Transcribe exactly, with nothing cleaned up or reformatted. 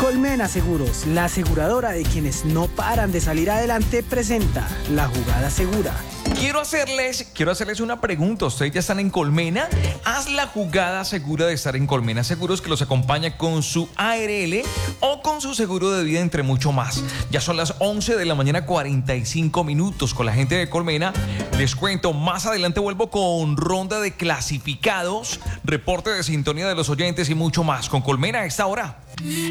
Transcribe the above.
Colmena Seguros, la aseguradora de quienes no paran de salir adelante, presenta La Jugada Segura. Quiero hacerles, quiero hacerles una pregunta. ¿Ustedes ya están en Colmena? Haz la jugada segura de estar en Colmena Seguros, que los acompaña con su A R L o con su seguro de vida, entre mucho más. Ya son las once de la mañana, cuarenta y cinco minutos. Con la gente de Colmena les cuento, más adelante vuelvo con ronda de clasificados, reporte de sintonía de los oyentes y mucho más. Con Colmena a esta hora.